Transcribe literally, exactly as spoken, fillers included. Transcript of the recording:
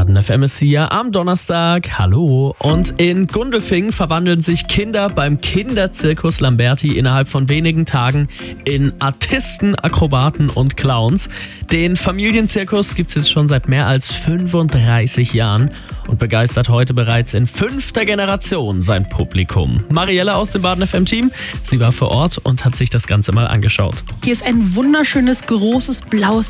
Baden F M ist hier am Donnerstag. Hallo. Und in Gundelfingen verwandeln sich Kinder beim Kinderzirkus Lamberti innerhalb von wenigen Tagen in Artisten, Akrobaten und Clowns. Den Familienzirkus gibt es jetzt schon seit mehr als fünfunddreißig Jahren und begeistert heute bereits in fünfter Generation sein Publikum. Marielle aus dem Baden F M-Team, sie war vor Ort und hat sich das Ganze mal angeschaut. Hier ist ein wunderschönes, großes, blaues